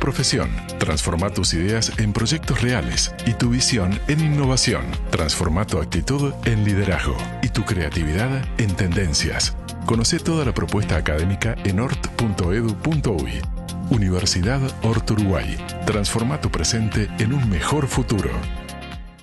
profesión. Transforma tus ideas en proyectos reales y tu visión en innovación. Transforma tu actitud en liderazgo y tu creatividad en tendencias. Conoce toda la propuesta académica en ort.edu.uy. Universidad Ort Uruguay. Transforma tu presente en un mejor futuro.